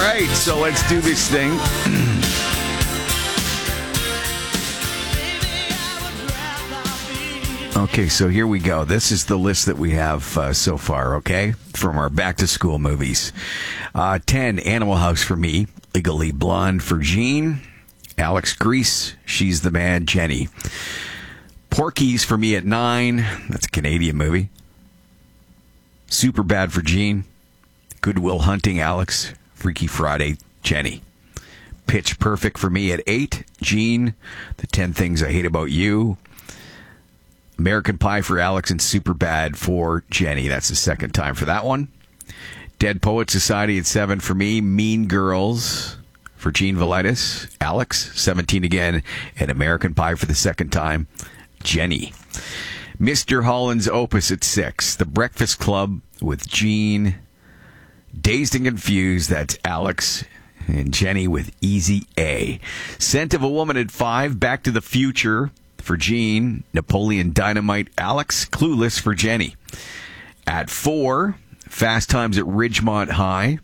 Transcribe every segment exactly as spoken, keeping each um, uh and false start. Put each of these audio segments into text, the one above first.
right, so let's do this thing. Okay, so here we go. This is the list that we have uh, so far, okay, from our back-to-school movies. Uh, ten, Animal House for me. Legally Blonde for Gene. Alex Grease, She's the Man, Jenny. Porky's for me at nine. That's a Canadian movie. Superbad for Gene. Good Will Hunting, Alex. Freaky Friday, Jenny. Pitch Perfect for me at eight. Gene. The ten Things I Hate About You. American Pie for Alex and Superbad for Jenny. That's the second time for that one. Dead Poet Society at seven for me. Mean Girls for Gene Velitis. Alex, seventeen again. And American Pie for the second time. Jenny. Mister Holland's Opus at six. The Breakfast Club with Gene. Dazed and Confused. That's Alex and Jenny with Easy A. Scent of a Woman at five. Back to the Future for Gene. Napoleon Dynamite, Alex. Clueless for Jenny. At four, Fast Times at Ridgemont High.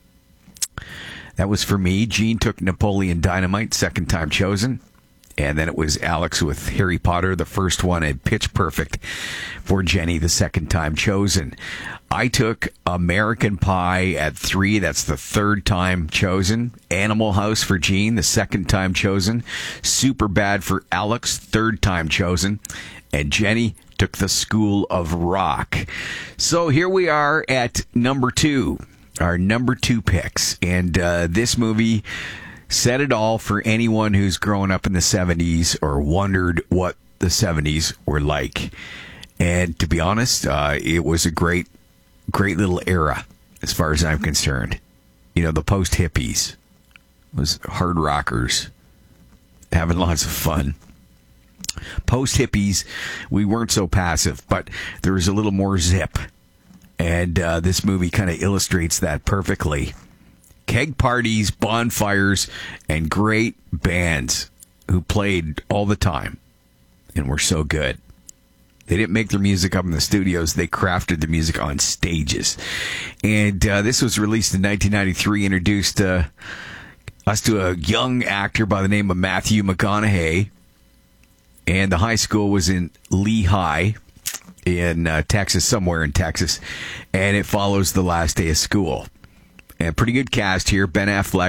That was for me. Gene took Napoleon Dynamite, second time chosen. And then it was Alex with Harry Potter, the first one, and Pitch Perfect for Jenny, the second time chosen. I took American Pie at three. That's the third time chosen. Animal House for Gene, the second time chosen. Superbad for Alex, third time chosen. And Jenny took The School of Rock. So here we are at number two, our number two picks. And uh, this movie said it all for anyone who's grown up in the seventies or wondered what the seventies were like. And to be honest, uh, it was a great, great little era as far as I'm concerned. You know, the post-hippies was hard rockers having lots of fun. Post-hippies, we weren't so passive, but there was a little more zip. And uh, this movie kind of illustrates that perfectly. Keg parties, bonfires, and great bands who played all the time and were so good. They didn't make their music up in the studios. They crafted the music on stages. And uh, this was released in nineteen ninety-three, introduced uh, us to a young actor by the name of Matthew McConaughey. And the high school was in Lehigh in uh, Texas, somewhere in Texas. And it follows the last day of school. And pretty good cast here. Ben Affleck,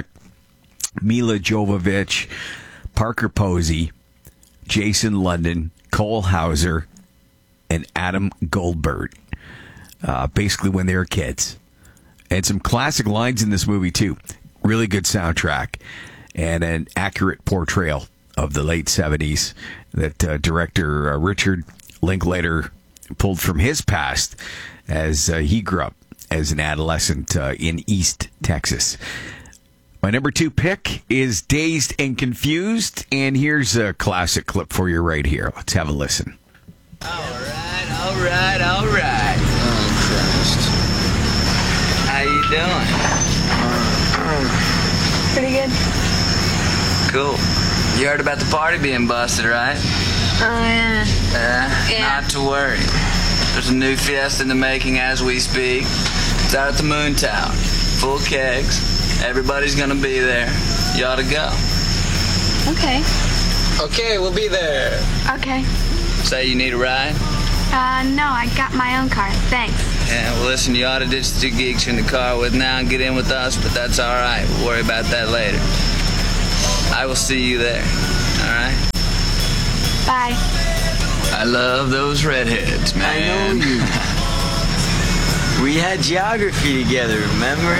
Mila Jovovich, Parker Posey, Jason London, Cole Hauser, and Adam Goldberg. Uh, basically when they were kids. And some classic lines in this movie, too. Really good soundtrack. And an accurate portrayal of the late seventies that uh, director uh, Richard Linklater pulled from his past as uh, he grew up as an adolescent uh, in East Texas. My number two pick is Dazed and Confused, and here's a classic clip for you right here. Let's have a listen. All right, all right, all right. Oh, Christ. How you doing? Pretty good. Cool. You heard about the party being busted, right? Oh, yeah. Uh, Yeah. Not to worry. There's a new fiesta in the making as we speak. It's out at the Moon Tower. Full kegs. Everybody's gonna be there. You ought to go. Okay. Okay, we'll be there. Okay. Say you need a ride? Uh, no, I got my own car. Thanks. Yeah, well, listen, you ought to ditch the two geeks you're in the car with now and get in with us, but that's all right. We'll worry about that later. I will see you there. All right? Bye. I love those redheads, man. I know you. We had geography together, remember?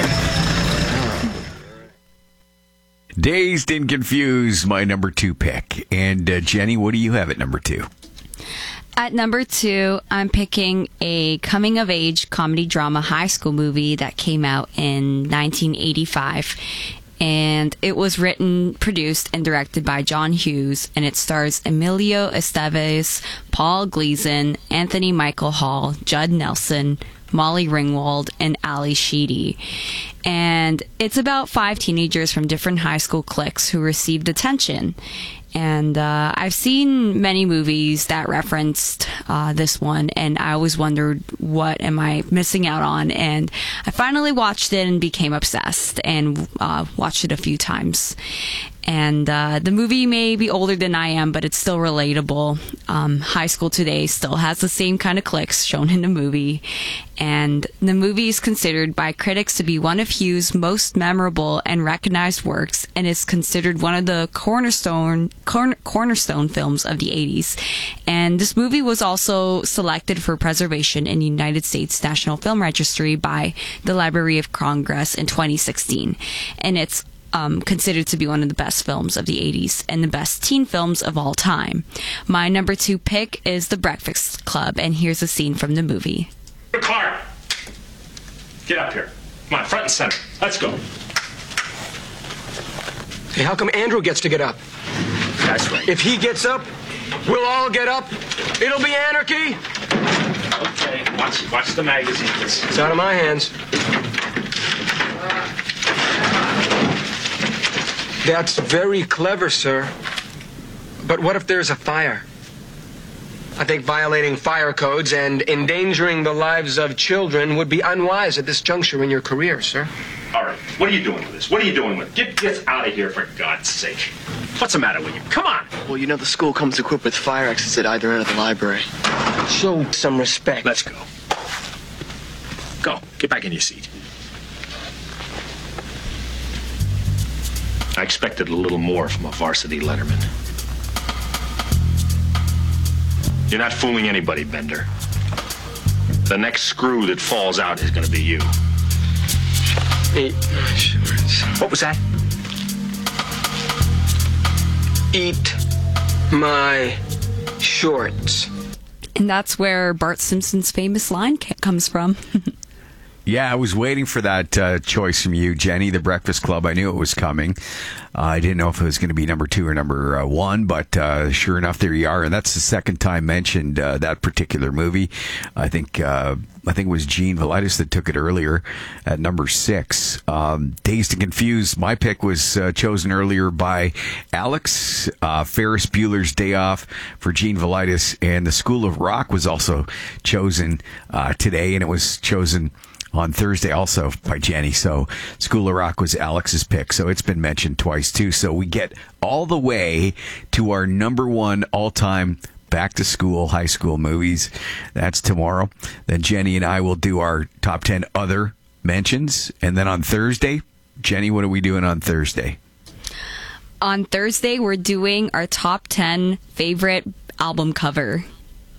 Dazed and Confused, my number two pick. And uh, Jenny, what do you have at number two? At number two, I'm picking a coming-of-age comedy drama high school movie that came out in nineteen eighty-five. And it was written, produced, and directed by John Hughes, and it stars Emilio Estevez, Paul Gleason, Anthony Michael Hall, Judd Nelson, Molly Ringwald, and Ali Sheedy. And it's about five teenagers from different high school cliques who received attention. And uh, I've seen many movies that referenced uh, this one, and I always wondered, what am I missing out on? And I finally watched it and became obsessed, and uh, watched it a few times. And uh, the movie may be older than I am, but it's still relatable. Um, high school today still has the same kind of cliques shown in the movie. And the movie is considered by critics to be one of Hughes' most memorable and recognized works, and is considered one of the cornerstone corner, cornerstone films of the eighties. And this movie was also selected for preservation in the United States National Film Registry by the Library of Congress in twenty sixteen. And it's Um, considered to be one of the best films of the eighties and the best teen films of all time. My number two pick is The Breakfast Club, and here's a scene from the movie. Clark, get up here. Come on, front and center. Let's go. Hey, how come Andrew gets to get up? That's right. If he gets up, we'll all get up. It'll be anarchy. Okay, watch, watch the magazines. It's out of my hands. That's very clever, sir. But what if there's a fire? I think violating fire codes and endangering the lives of children would be unwise at this juncture in your career, sir. All right, what are you doing with this? What are you doing with it? Get, get out of here, for God's sake. What's the matter with you? Come on. Well, you know the school comes equipped with fire exits at either end of the library. Show some respect. Let's go. Go, get back in your seat. I expected a little more from a varsity letterman. You're not fooling anybody, Bender. The next screw that falls out is gonna be you. Eat my shorts. What was that? Eat my shorts. And that's where Bart Simpson's famous line ca- comes from. Yeah, I was waiting for that uh, choice from you, Jenny, The Breakfast Club. I knew it was coming. Uh, I didn't know if it was going to be number two or number uh, one, but uh, sure enough, there you are. And that's the second time mentioned uh, that particular movie. I think uh, I think it was Gene Velitis that took it earlier at number six. Um, Dazed and Confused, my pick was uh, chosen earlier by Alex. Uh, Ferris Bueller's Day Off for Gene Velitis, and The School of Rock was also chosen uh, today, and it was chosen on Thursday also by Jenny. So School of Rock was Alex's pick. So it's been mentioned twice too. So we get all the way to our number one all-time back to school high school movies. That's tomorrow. Then Jenny and I will do our top ten other mentions. And then on Thursday, Jenny, what are we doing on Thursday? On Thursday, we're doing our top ten favorite album cover.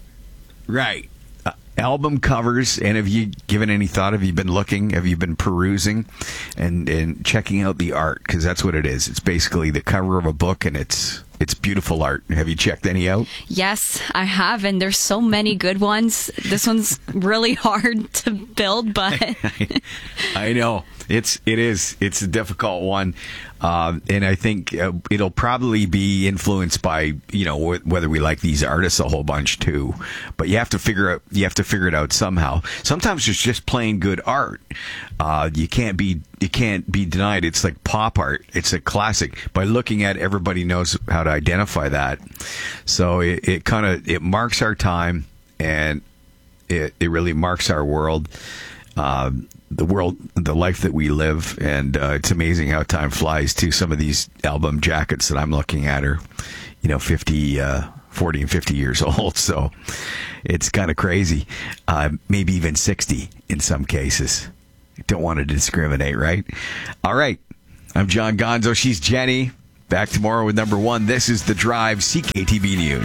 Right. Album covers. And have you given any thought? Have you been looking? Have you been perusing and, and checking out the art? Because that's what it is. It's basically the cover of a book, and it's it's beautiful art. Have you checked any out? Yes, I have, and there's so many good ones. This one's really hard to build, but I, I know it's it is it's a difficult one, um, and I think uh, it'll probably be influenced by you know wh- whether we like these artists a whole bunch too. But you have to figure out you have to figure it out somehow. Sometimes it's just plain good art. Uh, you can't be you can't be denied. It's like pop art. It's a classic. By looking at it, everybody knows how to identify that. So it, it kind of it marks our time, and it it really marks our world. Um, the world, the life that we live, and uh, it's amazing how time flies too. Some of these album jackets that I'm looking at are, you know, fifty, uh, forty and fifty years old. So it's kind of crazy. Uh, maybe even sixty in some cases. Don't want to discriminate, right? All right. I'm John Gonzo. She's Jenny. Back tomorrow with number one. This is The Drive, C K T V News.